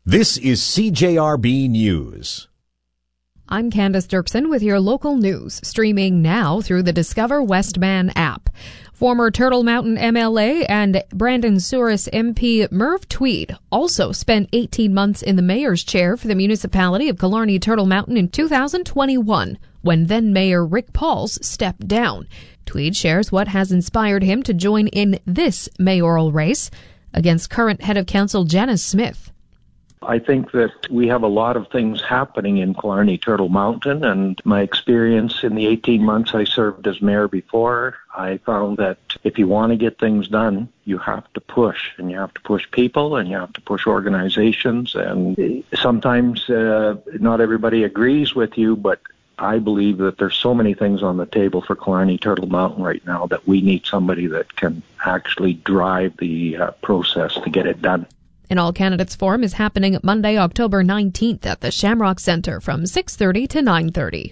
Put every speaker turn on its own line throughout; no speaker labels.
This is CJRB News.
I'm Candace Dirksen with your local news, streaming now through the Discover Westman app. Former Turtle Mountain MLA and Brandon Souris MP Merv Tweed also spent 18 months in the mayor's chair for the municipality of Killarney-Turtle Mountain in 2021, when then-Mayor Rick Pauls stepped down. Tweed shares what has inspired him to join in this mayoral race against current head of council Janice Smith.
I think that we have a lot of things happening in Killarney-Turtle Mountain, and my experience in the 18 months I served as mayor before, I found that if you want to get things done, you have to push, and you have to push people, and you have to push organizations, and sometimes not everybody agrees with you, but I believe that there's so many things on the table for Killarney-Turtle Mountain right now that we need somebody that can actually drive the process to get it done.
An all-candidates forum is happening Monday, October 19th at the Shamrock Centre from 6:30 to 9:30.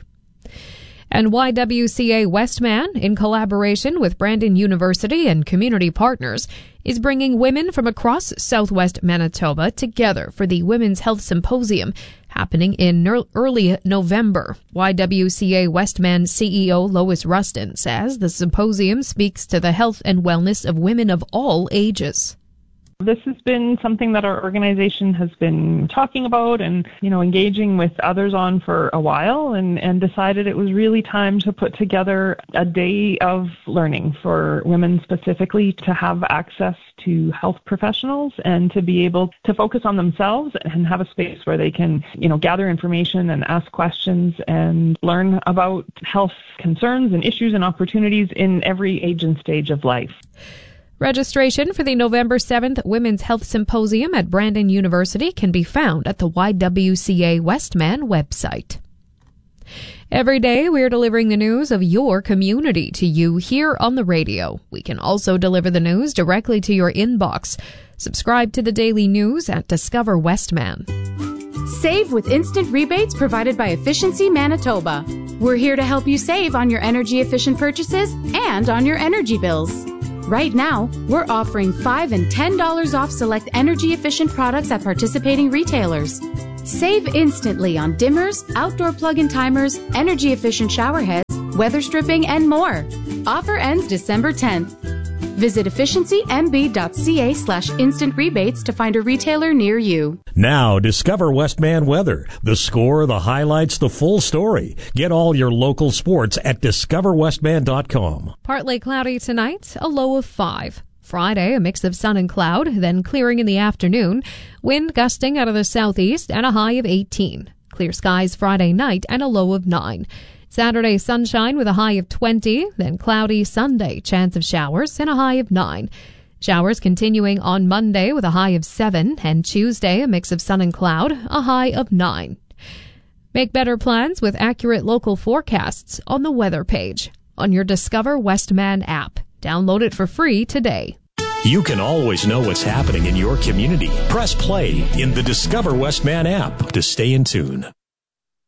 And YWCA Westman, in collaboration with Brandon University and community partners, is bringing women from across southwest Manitoba together for the Women's Health Symposium happening in early November. YWCA Westman CEO Lois Rustin says the symposium speaks to the health and wellness of women of all ages.
This has been something that our organization has been talking about and, engaging with others on for a while and decided it was really time to put together a day of learning for women specifically to have access to health professionals and to be able to focus on themselves and have a space where they can, gather information and ask questions and learn about health concerns and issues and opportunities in every age and stage of life.
Registration for the November 7th Women's Health Symposium at Brandon University can be found at the YWCA Westman website. Every day, we're delivering the news of your community to you here on the radio. We can also deliver the news directly to your inbox. Subscribe to the daily news at Discover Westman.
Save with instant rebates provided by Efficiency Manitoba. We're here to help you save on your energy-efficient purchases and on your energy bills. Right now, we're offering $5 and $10 off select energy-efficient products at participating retailers. Save instantly on dimmers, outdoor plug-in timers, energy-efficient shower heads, weather stripping, and more. Offer ends December 10th. Visit efficiencymb.ca/instant rebates to find a retailer near you.
Now, discover Westman weather. The score, the highlights, the full story. Get all your local sports at discoverwestman.com.
Partly cloudy tonight, a low of 5. Friday, a mix of sun and cloud, then clearing in the afternoon. Wind gusting out of the southeast and a high of 18. Clear skies Friday night and a low of 9. Saturday, sunshine with a high of 20, then cloudy Sunday, chance of showers and a high of 9. Showers continuing on Monday with a high of 7, and Tuesday, a mix of sun and cloud, a high of 9. Make better plans with accurate local forecasts on the weather page on your Discover Westman app. Download it for free today.
You can always know what's happening in your community. Press play in the Discover Westman app to stay in tune.